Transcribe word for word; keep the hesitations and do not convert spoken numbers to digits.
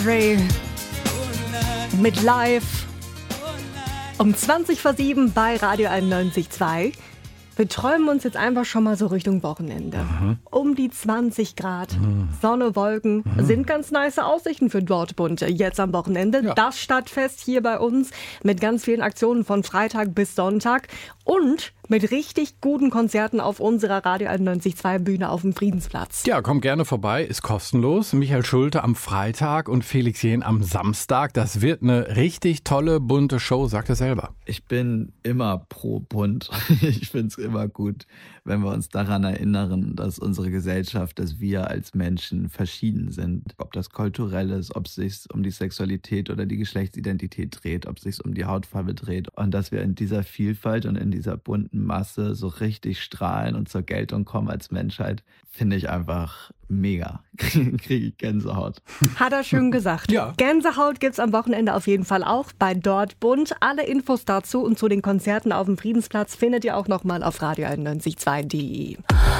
Andre mit Live um zwanzig vor sieben bei Radio einundneunzig Komma zwei. Wir träumen uns jetzt einfach schon mal so Richtung Wochenende. Mhm. Um die zwanzig Grad, mhm. Sonne, Wolken, mhm. sind ganz nice Aussichten für Dortmund jetzt am Wochenende. Ja. Das Stadtfest hier bei uns mit ganz vielen Aktionen von Freitag bis Sonntag und mit richtig guten Konzerten auf unserer Radio einundneunzig Komma zwei Bühne auf dem Friedensplatz. Ja, kommt gerne vorbei, ist kostenlos. Michael Schulte am Freitag und Felix Jähn am Samstag. Das wird eine richtig tolle, bunte Show, sagt er selber. Ich bin immer pro bunt. Ich finde es immer gut, wenn wir uns daran erinnern, dass unsere Gesellschaft, dass wir als Menschen verschieden sind. Ob das kulturell ist, ob es sich um die Sexualität oder die Geschlechtsidentität dreht, ob es sich um die Hautfarbe dreht. Und dass wir in dieser Vielfalt und in dieser bunten Masse so richtig strahlen und zur Geltung kommen als Menschheit, finde ich einfach mega. Kriege ich Gänsehaut. Hat er schön gesagt. Ja. Gänsehaut gibt's am Wochenende auf jeden Fall auch bei Dortmund. Alle Infos dazu und zu den Konzerten auf dem Friedensplatz findet ihr auch nochmal auf radio einundneunzig Komma zwei punkt de.